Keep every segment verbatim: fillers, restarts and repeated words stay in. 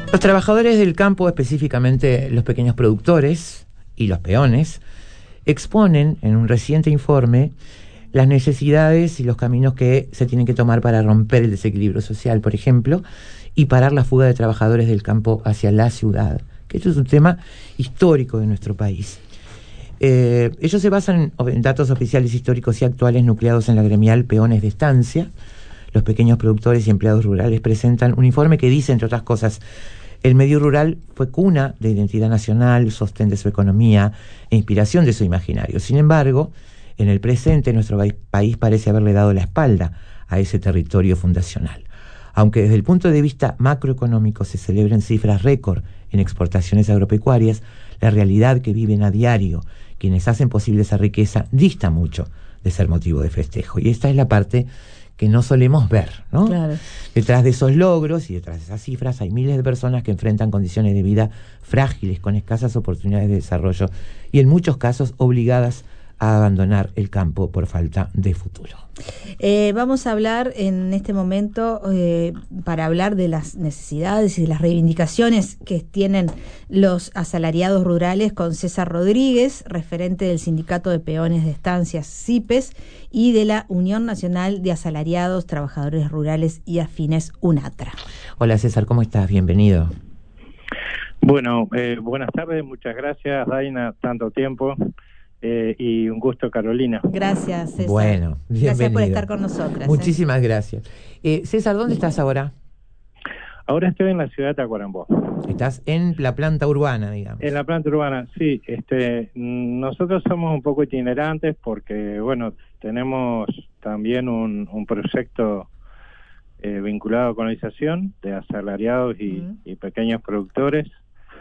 Los trabajadores del campo, específicamente los pequeños productores y los peones, exponen en un reciente informe las necesidades y los caminos que se tienen que tomar para romper el desequilibrio social, por ejemplo, y parar la fuga de trabajadores del campo hacia la ciudad, que esto es un tema histórico de nuestro país. Eh, ellos se basan en, en datos oficiales históricos y actuales nucleados en la gremial Peones de Estancia. Los pequeños productores y empleados rurales presentan un informe que dice, entre otras cosas, el medio rural fue cuna de identidad nacional, sostén de su economía e inspiración de su imaginario. Sin embargo, en el presente nuestro país parece haberle dado la espalda a ese territorio fundacional. Aunque desde el punto de vista macroeconómico se celebran cifras récord en exportaciones agropecuarias, la realidad que viven a diario quienes hacen posible esa riqueza dista mucho de ser motivo de festejo. Y esta es la parte que no solemos ver, ¿no? Claro. Detrás de esos logros y detrás de esas cifras hay miles de personas que enfrentan condiciones de vida frágiles, con escasas oportunidades de desarrollo y en muchos casos obligadas a abandonar el campo por falta de futuro. Eh, vamos a hablar en este momento, eh, para hablar de las necesidades y de las reivindicaciones que tienen los asalariados rurales, con César Rodríguez, referente del Sindicato de Peones de Estancias SIPES y de la Unión Nacional de Asalariados, Trabajadores Rurales y Afines UNATRA. Hola César, ¿cómo estás? Bienvenido. Bueno, eh, buenas tardes, muchas gracias, Daina, tanto tiempo. Eh, y un gusto, Carolina. Gracias, César. Bueno, bienvenido. Gracias por estar con nosotras. Muchísimas ¿eh? gracias. Eh, César, ¿dónde estás ahora? Ahora estoy en la ciudad de Tacuarembó. Estás en la planta urbana, digamos. En la planta urbana, sí. Este, nosotros somos un poco itinerantes porque, bueno, tenemos también un, un proyecto eh, vinculado a colonización de asalariados y, uh-huh. y pequeños productores.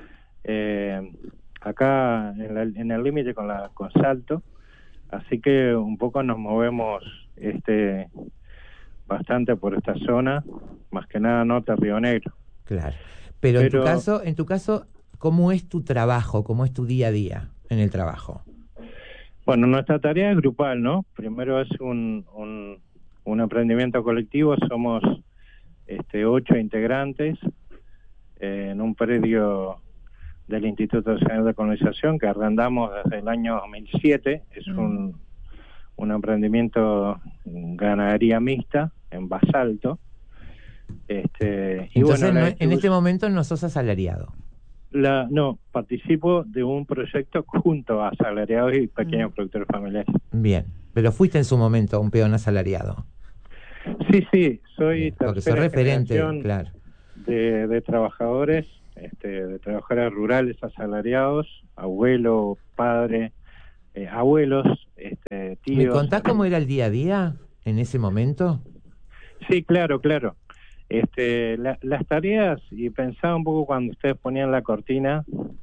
Eh, acá en, la, en el límite con la con Salto, así que un poco nos movemos este bastante por esta zona, más que nada norte Río Negro. Claro, pero, pero en tu caso, en tu caso, ¿cómo es tu trabajo? ¿Cómo es tu día a día en el trabajo? Bueno, nuestra tarea es grupal, ¿no? Primero es un un, un emprendimiento colectivo, somos este ocho integrantes eh, en un predio del Instituto Nacional de Colonización que arrendamos desde el año dos mil siete. Es mm. un, un emprendimiento ganadería mixta en Basalto. Este, Entonces, y bueno, no, la, en este momento no sos asalariado. La, no, participo de un proyecto junto a asalariados y pequeños mm. productores familiares. Bien, pero fuiste en su momento un peón asalariado. Sí, sí, soy Bien, porque soy referente, claro. de, de trabajadores Este, de trabajadores rurales asalariados, abuelo, padre, eh, abuelos, este, tíos. ¿Me contás cómo era el día a día en ese momento? Sí, claro, claro. Este, la, las tareas, y pensaba un poco cuando ustedes ponían la cortina,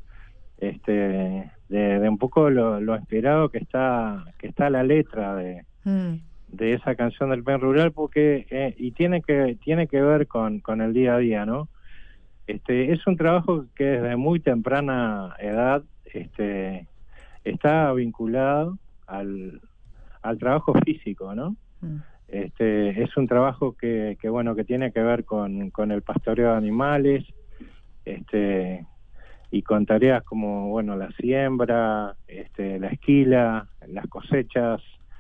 este, de, de un poco lo, lo inspirado que está, que está la letra de, mm. de esa canción del peón rural, porque eh, y tiene que tiene que ver con, con el día a día, ¿no? Este, es un trabajo que desde muy temprana edad este, está vinculado al, al trabajo físico, ¿no? Mm. Este, es un trabajo que, que bueno que tiene que ver con, con el pastoreo de animales, este, y con tareas como bueno la siembra, este, la esquila, las cosechas,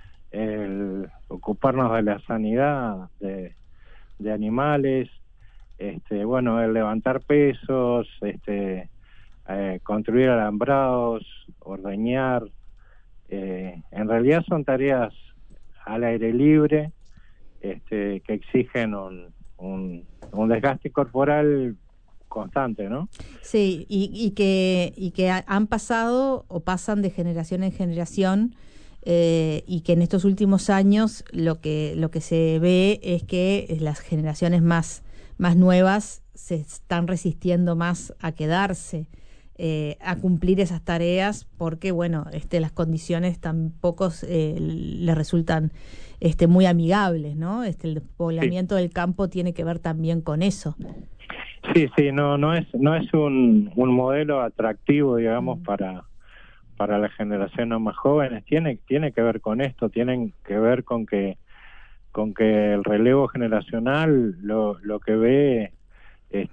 el ocuparnos de la sanidad de, de animales. Este, bueno, el levantar pesos, este, eh, construir alambrados, ordeñar, eh, en realidad son tareas al aire libre, este, que exigen un, un, un desgaste corporal constante, ¿no? Sí, y, y que y que han pasado o pasan de generación en generación, eh, y que en estos últimos años lo que lo que se ve es que las generaciones más más nuevas se están resistiendo más a quedarse, eh, a cumplir esas tareas, porque bueno, este, las condiciones tampoco eh, les resultan este, muy amigables, ¿no? Este, el poblamiento sí. del campo tiene que ver también con eso. Sí, sí, no, no es, no es un, un modelo atractivo, digamos, mm. para para las generaciones más jóvenes. Tiene, tiene que ver con esto, tienen que ver con que con que el relevo generacional lo, lo que ve este,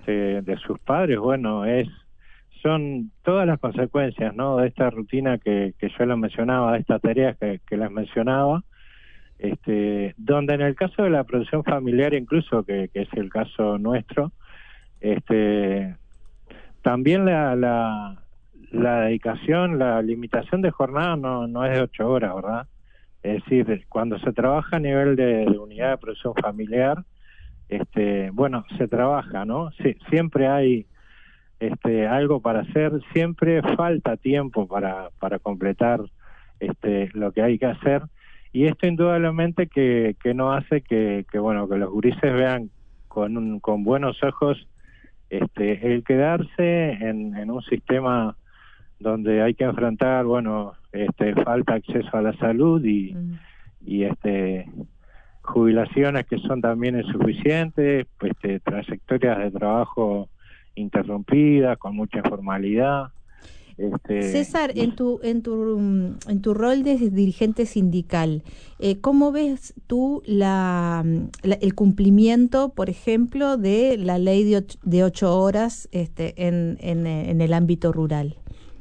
este, de sus padres, bueno, es son todas las consecuencias, ¿no?, de esta rutina que, que yo les mencionaba, de estas tareas que, que les mencionaba, este, donde en el caso de la producción familiar, incluso, que, que es el caso nuestro, este, también la, la, la dedicación, la limitación de jornada no, no es de ocho horas, ¿verdad? Es decir, cuando se trabaja a nivel de, de unidad de producción familiar, este, bueno, se trabaja, ¿no? Sí, siempre hay este, algo para hacer, siempre falta tiempo para, para completar este, lo que hay que hacer, y esto indudablemente que, que no hace que, que, bueno, que los gurises vean con, un, con buenos ojos este, el quedarse en, en un sistema donde hay que enfrentar, bueno, este, falta acceso a la salud y, mm. y este jubilaciones que son también insuficientes, este, trayectorias de trabajo interrumpidas, con mucha informalidad. Este, César, en tu en tu en tu rol de dirigente sindical, eh, ¿cómo ves tú la, la el cumplimiento, por ejemplo, de la ley de ocho, de ocho horas este, en, en, en el ámbito rural?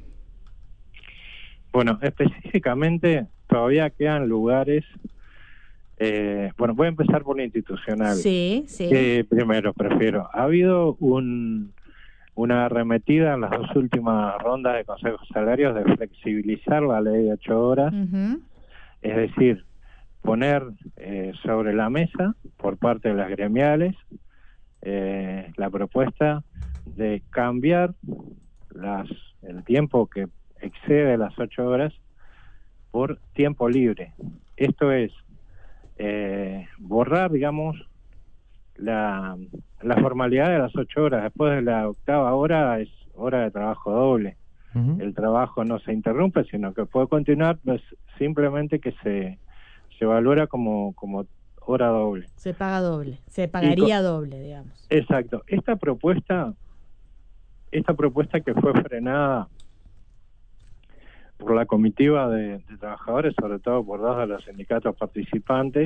Bueno, específicamente todavía quedan lugares. Eh, bueno, voy a empezar por lo institucional. Sí, sí. Eh, primero, prefiero. Ha habido un una arremetida en las dos últimas rondas de consejos salarios de flexibilizar la ley de ocho horas, uh-huh. Es decir, poner eh, sobre la mesa por parte de las gremiales eh, la propuesta de cambiar las el tiempo que excede las ocho horas por tiempo libre. Esto es eh, borrar, digamos, La, la formalidad de las ocho horas. Después de la octava hora es hora de trabajo doble. Uh-huh. El trabajo no se interrumpe, sino que puede continuar, pues simplemente que se se valora como como hora doble. Se paga doble, se pagaría con, doble, digamos. Exacto. Esta propuesta, esta propuesta que fue frenada por la comitiva de, de trabajadores, sobre todo por dos de los sindicatos participantes,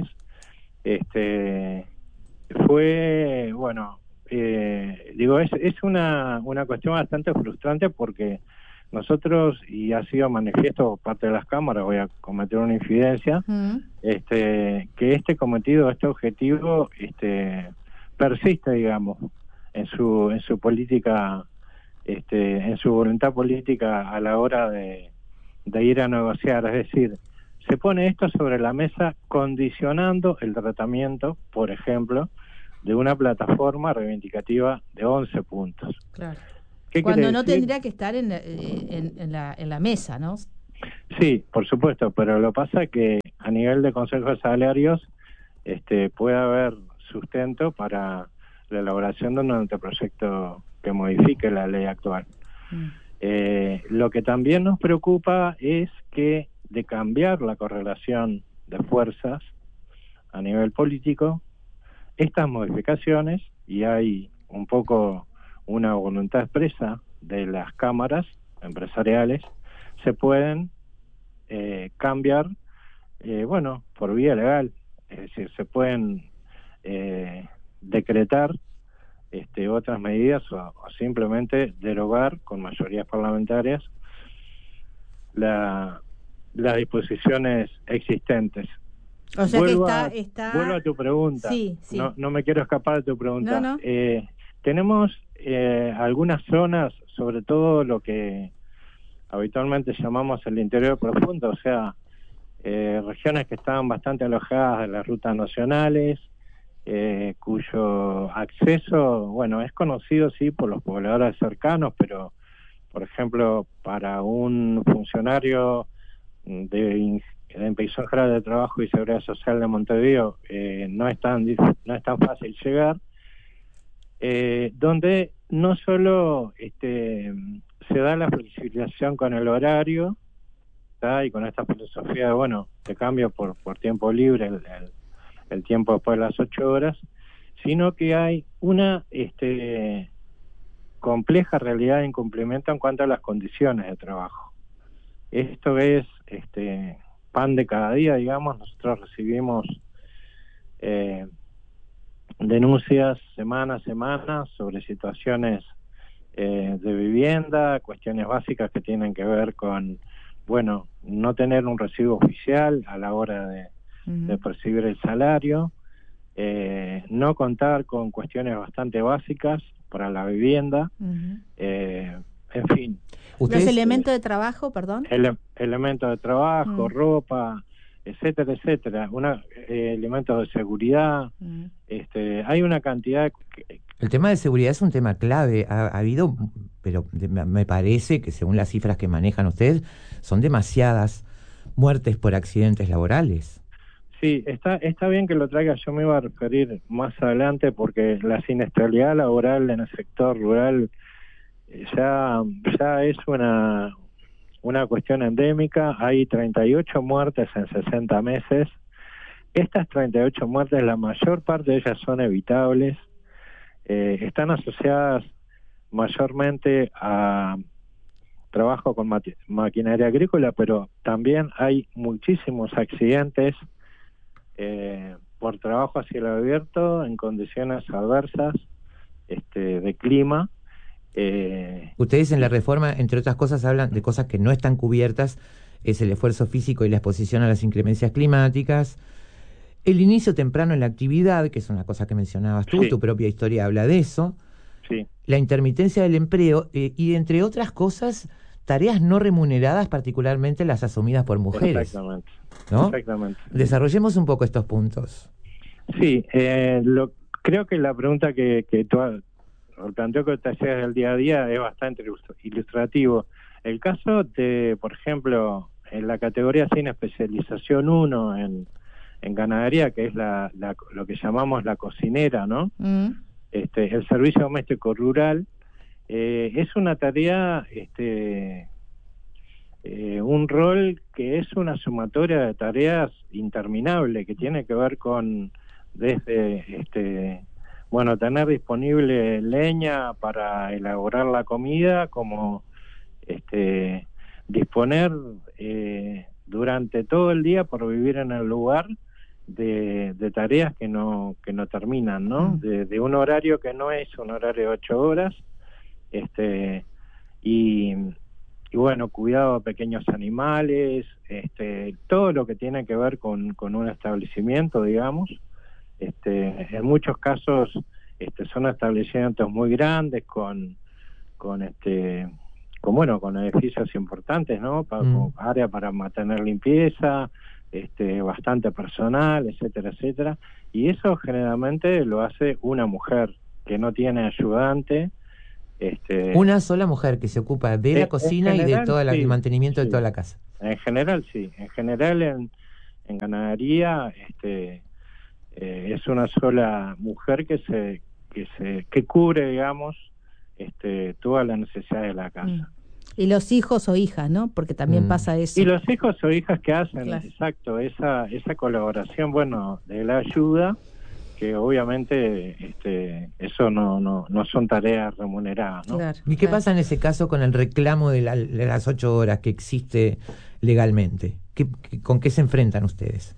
este fue, bueno, eh, digo, es, es una, una cuestión bastante frustrante porque nosotros, y ha sido manifiesto por parte de las cámaras, voy a cometer una infidencia, uh-huh. este que este cometido, este objetivo, este persiste, digamos, en su en su política, este en su voluntad política a la hora de, de ir a negociar, es decir, se pone esto sobre la mesa condicionando el tratamiento, por ejemplo, de una plataforma reivindicativa de once puntos. Claro. Cuando no decir? Tendría que estar en, en, en, la, en la mesa, ¿no? Sí, por supuesto, pero lo pasa que a nivel de consejos salarios este, puede haber sustento para la elaboración de un anteproyecto que modifique la ley actual. Mm. Eh, lo que también nos preocupa es que de cambiar la correlación de fuerzas a nivel político, estas modificaciones, y hay un poco una voluntad expresa de las cámaras empresariales, se pueden eh, cambiar, eh, bueno, por vía legal, es decir, se pueden eh, decretar este, otras medidas o, o simplemente derogar con mayorías parlamentarias la las disposiciones existentes. O sea vuelvo que está, a, está... Vuelvo a tu pregunta. Sí, sí. No, no me quiero escapar de tu pregunta. No, no. Eh, tenemos eh, algunas zonas, sobre todo lo que habitualmente llamamos el interior profundo, o sea, eh, regiones que están bastante alojadas de las rutas nacionales, eh, cuyo acceso, bueno, es conocido sí por los pobladores cercanos, pero, por ejemplo, para un funcionario de la Inspección General de Trabajo y Seguridad Social de Montevideo eh, no es tan no es tan fácil llegar, eh, donde no solo este se da la flexibilización con el horario, ¿tá? Y con esta filosofía de, bueno, te cambio por por tiempo libre el, el, el tiempo después de las ocho horas, sino que hay una este compleja realidad de incumplimiento en cuanto a las condiciones de trabajo. Esto es este pan de cada día, digamos. Nosotros recibimos eh, denuncias semana a semana sobre situaciones eh, de vivienda, cuestiones básicas que tienen que ver con, bueno, no tener un recibo oficial a la hora de, uh-huh. de percibir el salario, eh, no contar con cuestiones bastante básicas para la vivienda, uh-huh. eh, en fin. ¿Los elementos de trabajo, perdón? Ele- elementos de trabajo, uh-huh. ropa, etcétera, etcétera, una, eh, elementos de seguridad, uh-huh. este, hay una cantidad... Que, el tema de seguridad es un tema clave, ha, ha habido, pero me parece que según las cifras que manejan ustedes, son demasiadas muertes por accidentes laborales. Sí, está, está bien que lo traiga, yo me iba a referir más adelante porque la siniestralidad laboral en el sector rural ya, ya es una... una cuestión endémica. Hay treinta y ocho muertes en sesenta meses. Estas treinta y ocho muertes, la mayor parte de ellas son evitables, eh, están asociadas mayormente a trabajo con maqui- maquinaria agrícola, pero también hay muchísimos accidentes eh, por trabajo a cielo abierto en condiciones adversas este, de clima. Eh, Ustedes en la reforma, entre otras cosas, hablan de cosas que no están cubiertas, es el esfuerzo físico y la exposición a las inclemencias climáticas, el inicio temprano en la actividad, que es una cosa que mencionabas tú, sí. Tu propia historia habla de eso, sí. La intermitencia del empleo eh, y, entre otras cosas, tareas no remuneradas, particularmente las asumidas por mujeres. Exactamente. ¿No? Exactamente. Desarrollemos un poco estos puntos. Sí, eh, lo, creo que la pregunta que, que tú el planteo que te hacías del día a día es bastante ilustrativo. El caso de, por ejemplo, en la categoría sin especialización uno en, en ganadería, que es la, la lo que llamamos la cocinera, ¿no? Mm. Este, el servicio doméstico rural, eh, es una tarea, este, eh, un rol que es una sumatoria de tareas interminable, que tiene que ver con desde, este, bueno, tener disponible leña para elaborar la comida, como este, disponer eh, durante todo el día por vivir en el lugar de, de tareas que no que no terminan, ¿no? De, de un horario que no es un horario de ocho horas, este y, y bueno, cuidado de pequeños animales, este todo lo que tiene que ver con, con un establecimiento, digamos. Este, en muchos casos este, son establecimientos muy grandes con con este con bueno con edificios importantes, ¿no? Para, mm. con área para mantener limpieza, este, bastante personal, etcétera, etcétera. Y eso generalmente lo hace una mujer que no tiene ayudante. Este, una sola mujer que se ocupa de la cocina general, y de todo sí, el mantenimiento sí. de toda la casa. En general sí, en general en, en ganadería este Eh, es una sola mujer que se que se que cubre, digamos, este toda la necesidad de la casa. Mm. Y los hijos o hijas, ¿no? Porque también mm. pasa eso. Y los hijos o hijas que hacen, claro. Exacto, esa esa colaboración, bueno, de la ayuda, que obviamente este eso no no no son tareas remuneradas, ¿no? Claro, ¿y qué claro. pasa en ese caso con el reclamo de, la, de las ocho horas que existe legalmente? ¿Qué, qué, ¿Con qué se enfrentan ustedes?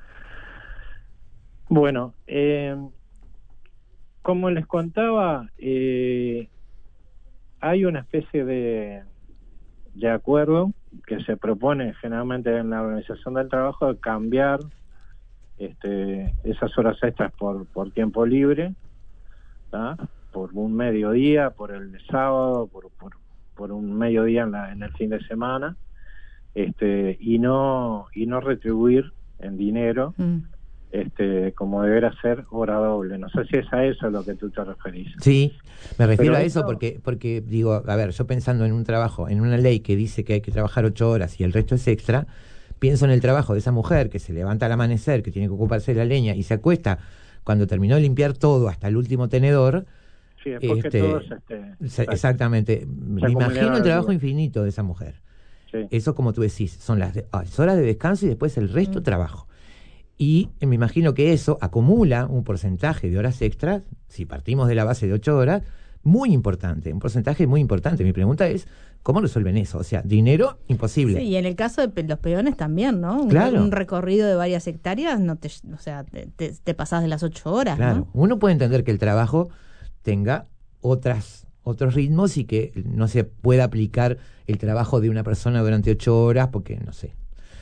Bueno, eh, como les contaba, eh, hay una especie de, de acuerdo que se propone generalmente en la Organización del Trabajo de cambiar este, esas horas extras por, por tiempo libre, ¿tá? Por un mediodía, por el de sábado, por, por, por un mediodía en, la, en el fin de semana, este, y no y no retribuir en dinero. Mm. Este, como deberá ser hora doble. No sé si es a eso a lo que tú te referís. Sí, me refiero Pero a eso, eso porque, porque digo, a ver, yo pensando en un trabajo, en una ley que dice que hay que trabajar ocho horas y el resto es extra, pienso en el trabajo de esa mujer que se levanta al amanecer, que tiene que ocuparse de la leña y se acuesta cuando terminó de limpiar todo hasta el último tenedor. Sí, después este, que todos este, se, exactamente. Me imagino el trabajo infinito de esa mujer. Sí. Eso, como tú decís, son las, de, las horas de descanso y después el resto mm. trabajo. Y me imagino que eso acumula un porcentaje de horas extras, si partimos de la base de ocho horas, muy importante, un porcentaje muy importante. Mi pregunta es, ¿cómo resuelven eso? O sea, dinero, imposible. Sí, y en el caso de pe- los peones también, ¿no? Un, Claro. un recorrido de varias hectáreas, no te, o sea, te, te, te pasás de las ocho horas, Claro, ¿no? uno puede entender que el trabajo tenga otras otros ritmos y que no se pueda aplicar el trabajo de una persona durante ocho horas porque, no sé,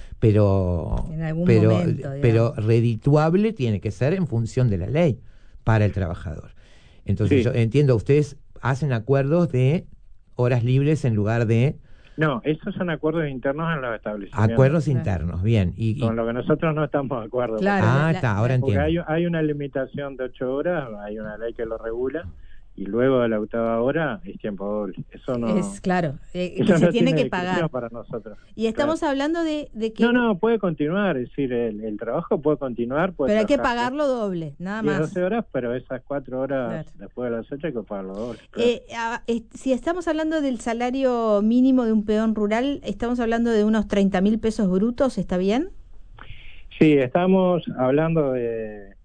pero, En algún pero, momento, pero digamos. redituable tiene que ser en función de la ley para el trabajador. Entonces Sí. yo entiendo, ustedes hacen acuerdos de horas libres en lugar de No, esos son acuerdos internos en los establecimientos. acuerdos Claro. internos, bien. Y, y- Con lo que nosotros no estamos de acuerdo. Claro, ah, la- está, la- ahora Porque entiendo. hay, hay una limitación de ocho horas, hay una ley que lo regula, y luego de la octava hora es tiempo doble. Eso no, Es claro, eh, eso que se no tiene que discusión pagar. para nosotros. Y estamos Claro. hablando de, de que... No, no, puede continuar, es decir, el, el trabajo puede continuar. Puede pero hay que trabajar pagarlo doble, nada diez, más. doce horas, pero esas cuatro horas Claro. después de las ocho hay que pagarlo doble. Claro. Eh, a- es- si estamos hablando del salario mínimo de un peón rural, estamos hablando de unos treinta mil pesos brutos, ¿está bien? Sí, estamos hablando de,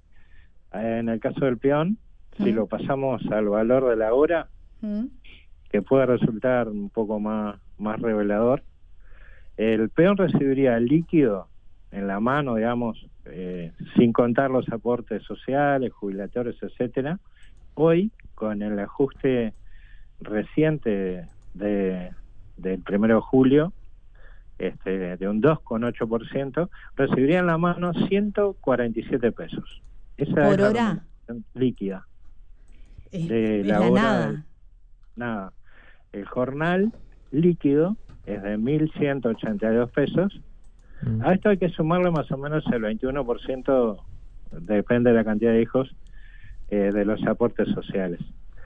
en el caso del peón, si Mm. lo pasamos al valor de la hora, ¿Mm? que puede resultar un poco más, más revelador, el peón recibiría el líquido en la mano, digamos, eh, sin contar los aportes sociales, jubilatorios, etcétera. Hoy, con el ajuste reciente de, del primero de julio, este, de un dos coma ocho por ciento, recibiría en la mano ciento cuarenta y siete pesos. Esa ¿Por es la hora? remuneración líquida. Es, De es la la hora nada. del- Nada. El jornal líquido es de mil ciento ochenta y dos pesos. Mm. A esto hay que sumarle más o menos el veintiuno por ciento, depende de la cantidad de hijos, eh, de los aportes sociales.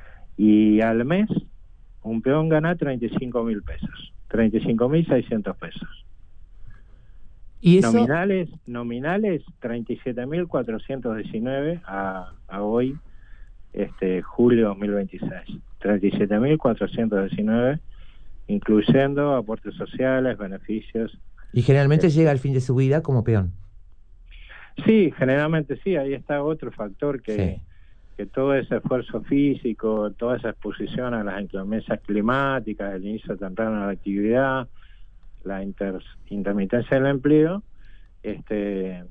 Y al mes, un peón gana treinta y cinco mil pesos, treinta y cinco mil seiscientos pesos. Y eso, Nominales, nominales treinta y siete mil cuatrocientos diecinueve a, a hoy, este julio dos mil veintiséis. treinta y siete mil cuatrocientos diecinueve, incluyendo aportes sociales, beneficios. y generalmente Sí. llega al fin de su vida como peón. Sí, generalmente sí, ahí está otro factor que, Sí. que todo ese esfuerzo físico, toda esa exposición a las inclemencias climáticas, el inicio temprano de la actividad, la inter, intermitencia del empleo, este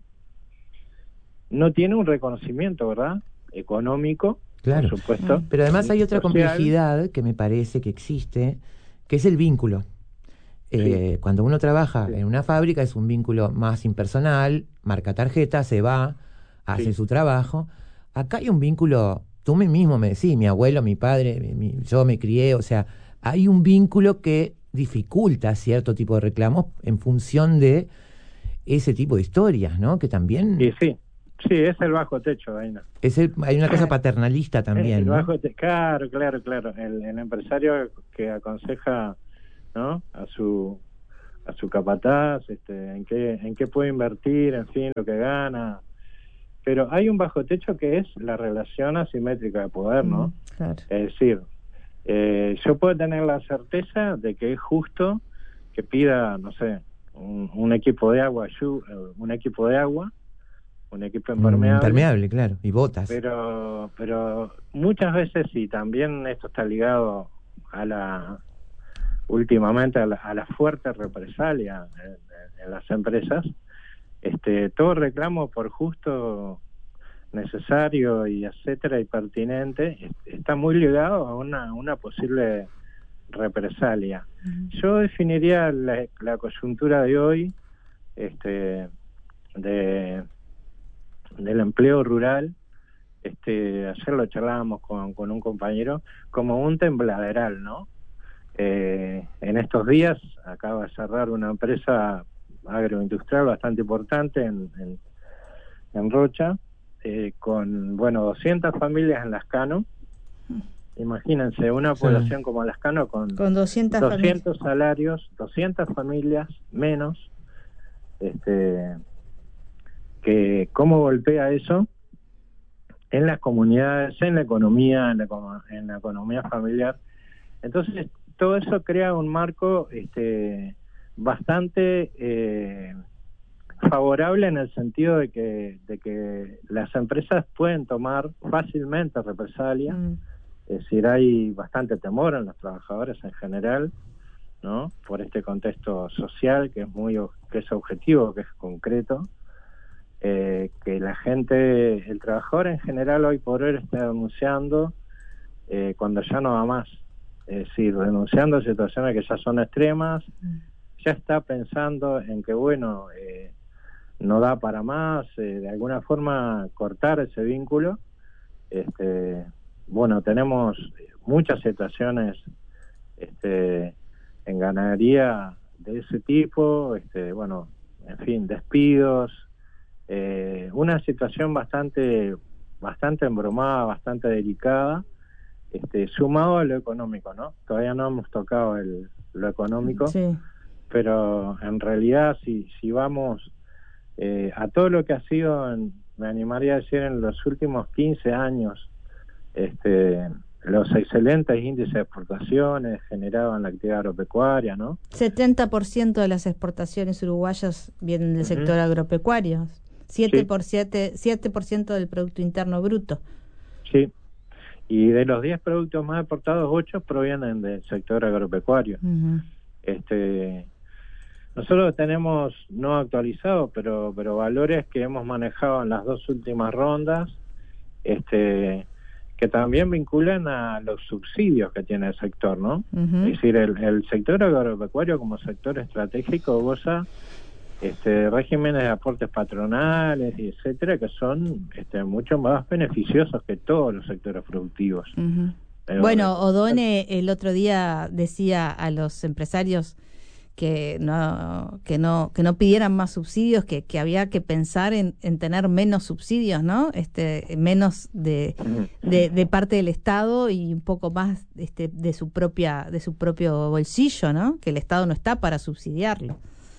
no tiene un reconocimiento, ¿verdad?, económico, Claro. por supuesto. Pero además hay otra social. complejidad que me parece que existe, que es el vínculo. Eh, cuando uno trabaja Sí. en una fábrica es un vínculo más impersonal, marca tarjeta, se va, hace Sí. su trabajo. Acá hay un vínculo, tú me- mismo me decís, mi abuelo, mi padre, mi- mi- yo me crié, o sea, hay un vínculo que dificulta cierto tipo de reclamos en función de ese tipo de historias, ¿no? Que también Y sí, sí, es el bajo techo, Aina. es el- hay una cosa paternalista también, el ¿no? bajo te- claro, claro, claro. El, el empresario que aconseja, ¿no?, a su a su capataz, este, en qué en qué puede invertir, en fin, lo que gana. Pero hay un bajo techo que es la relación asimétrica de poder, ¿no? Mm, claro. Es decir, eh, yo puedo tener la certeza de que es justo que pida, no sé, un, un equipo de agua, llu- eh, un equipo de agua, un equipo Mm, impermeable, impermeable, claro, y botas. pero pero muchas veces, y también esto está ligado a la últimamente a la, a la fuerte represalia en, en- en las empresas, este todo reclamo por justo, necesario y etcétera y pertinente est- está muy ligado a una una posible represalia. Yo definiría la, la coyuntura de hoy, este de del empleo rural, este ayer lo charlábamos con, con un compañero, como un tembladeral, ¿no? Eh, en estos días acaba de cerrar una empresa agroindustrial bastante importante en, en, en Rocha, eh, con, bueno, doscientas familias en Lascano. Imagínense, una Sí. población como Lascano con, Con doscientas doscientos salarios, doscientas familias menos, este que cómo golpea eso en las comunidades, en la economía, en la, econo- en la economía familiar. Entonces, todo eso crea un marco este bastante eh, favorable en el sentido de que de que las empresas pueden tomar fácilmente represalia Mm. Es decir, hay bastante temor en los trabajadores en general, ¿no? Por este contexto social que es muy que es objetivo, que es concreto, eh, que la gente, el trabajador en general hoy por hoy está denunciando eh, cuando ya no va más, es decir, denunciando situaciones que ya son extremas, ya está pensando en que bueno, eh, no da para más, eh, de alguna forma cortar ese vínculo. Este, bueno, tenemos muchas situaciones este, en ganadería de ese tipo, este, bueno, en fin, despidos, eh, una situación bastante, bastante embromada, bastante delicada, este, sumado a lo económico, ¿no? Todavía no hemos tocado el, lo económico, sí. Pero en realidad si, si vamos eh, a todo lo que ha sido, en, me animaría a decir, en los últimos quince años, este, los excelentes índices de exportaciones generados en la actividad agropecuaria, ¿no? setenta por ciento de las exportaciones uruguayas vienen del uh-huh. sector agropecuario, siete por ciento, sí. siete por ciento del Producto Interno Bruto. Sí, y de los diez productos más exportados, ocho provienen del sector agropecuario. Uh-huh. Este, nosotros tenemos, no actualizados, pero, pero valores que hemos manejado en las dos últimas rondas, este, que también vinculan a los subsidios que tiene el sector, ¿no? Uh-huh. Es decir, el, el sector agropecuario como sector estratégico goza este, regímenes de aportes patronales, y etcétera, que son este, mucho más beneficiosos que todos los sectores productivos. Uh-huh. Pero, bueno, Odone el otro día decía a los empresarios que no que no que no pidieran más subsidios, que, que había que pensar en, en tener menos subsidios, ¿no? Este menos de, de de parte del Estado y un poco más este de su propia de su propio bolsillo, ¿no? Que el Estado no está para subsidiarlo.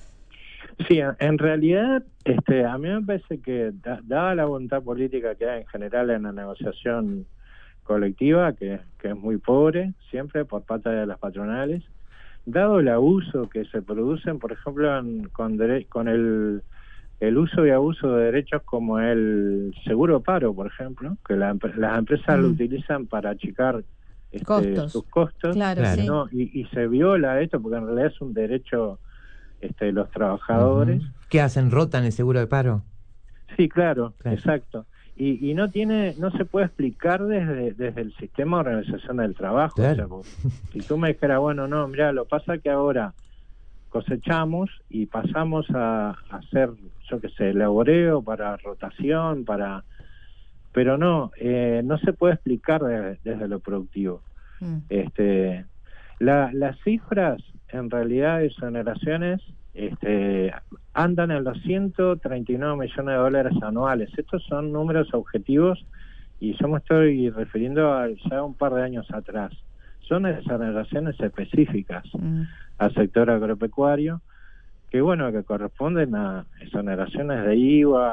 Sí, en realidad este a mí me parece que da, dada la voluntad política que hay en general en la negociación colectiva, que, que es muy pobre siempre por parte de las patronales, dado el abuso que se producen, por ejemplo, en, con, dere, con el, el uso y abuso de derechos como el seguro paro, por ejemplo, que la, las empresas mm. lo utilizan para achicar este, costos. sus costos, claro, sí. ¿no? y, y se viola esto porque en realidad es un derecho este, de los trabajadores. Uh-huh. ¿Qué hacen? ¿Rotan el seguro de paro? Sí, claro, claro. exacto. Y, y no tiene, no se puede explicar desde, desde el sistema de organización del trabajo. Claro. O sea, si tú me dijeras, bueno, no, mira, lo pasa que ahora cosechamos y pasamos a, a hacer, yo qué sé, laboreo para rotación, para, pero no, eh, no se puede explicar desde, desde lo productivo. Mm. Este, la, las cifras, en realidad, de exoneraciones, este, andan en los ciento treinta y nueve millones de dólares anuales. Estos son números objetivos y yo me estoy refiriendo a ya un par de años atrás. Son exoneraciones específicas mm. al sector agropecuario que, bueno, que corresponden a exoneraciones de I V A,